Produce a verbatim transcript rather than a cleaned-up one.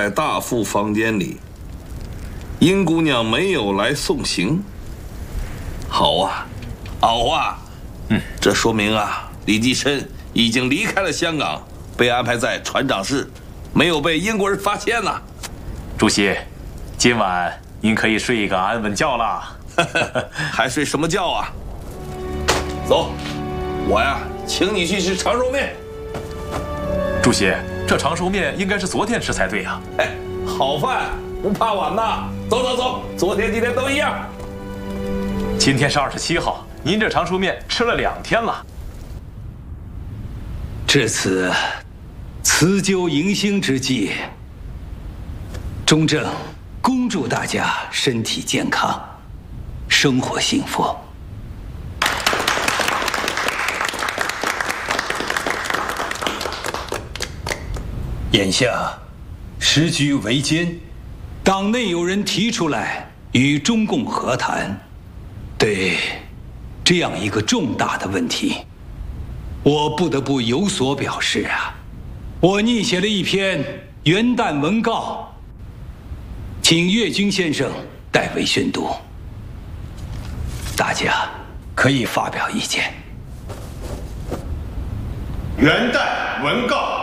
在大富房间里，殷姑娘没有来送行。好啊，好啊， 嗯， 这说明啊，李济深已经离开了香港，被安排在船长室，没有被英国人发现呐。 主席，今晚您可以睡一个安稳觉了。 还睡什么觉啊？走，我呀，请你去吃长寿面。 主席，这长寿面应该是昨天吃才对呀。 哎，好饭不怕晚呐。走走走，昨天今天都一样。 今天是二十七号，您这长寿面吃了两天了。 至此，辞旧迎新之际，中正恭祝大家身体健康，生活幸福。眼下时局维艰，党内有人提出来与中共和谈，对这样一个重大的问题，我不得不有所表示啊！我拟写了一篇元旦文告，请岳军先生代为宣读，大家可以发表意见。 元旦文告。